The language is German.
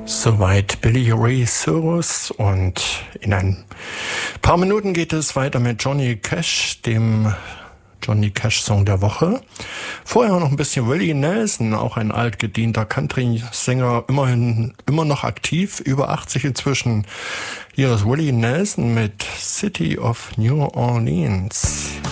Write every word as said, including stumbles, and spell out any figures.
Soweit Billy Ray Cyrus und in ein paar Minuten geht es weiter mit Johnny Cash, dem Johnny Cash Song der Woche. Vorher noch ein bisschen Willie Nelson, auch ein altgedienter Country-Sänger, immerhin immer noch aktiv, über achtzig inzwischen. Hier ist Willie Nelson mit City of New Orleans.